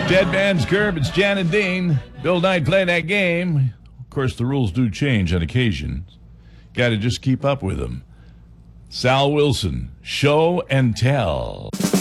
Dead Man's Curve, it's Jan and Dean. Bill Knight play that game. Of course, the rules do change on occasion. Got to just keep up with them. Sal Wilson, Show and Tell.